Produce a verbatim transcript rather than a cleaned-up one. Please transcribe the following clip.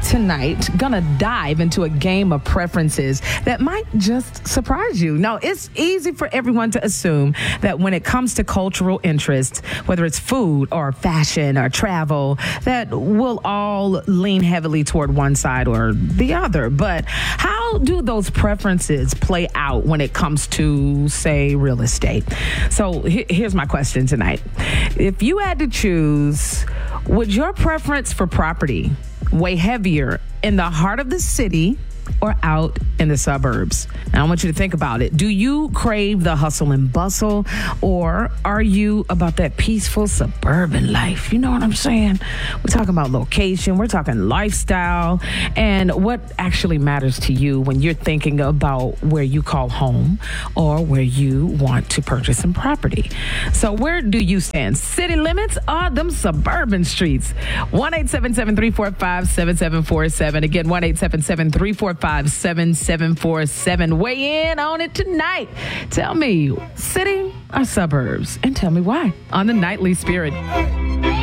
tonight gonna dive into a game of preferences that might just surprise you. Now, it's easy for everyone to assume that when it comes to cultural interests, whether it's food or fashion or travel, that we'll all lean heavily toward one side or the other. But how do those preferences play out when it comes to, say, real estate? So he- here's my question tonight. If you had to choose, would your preference for property weigh heavier in the heart of the city or out in the suburbs? Now, I want you to think about it. Do you crave the hustle and bustle, or are you about that peaceful suburban life? You know what I'm saying? We're talking about location, we're talking lifestyle, and what actually matters to you when you're thinking about where you call home or where you want to purchase some property. So where do you stand? City limits or them suburban streets? one eight seven seven, three four five, seven seven four seven. Again, one eight seven seven, three four five, seven seven four seven. Weigh in on it tonight. Tell me, city or suburbs? And tell me why on the Nightly Spirit.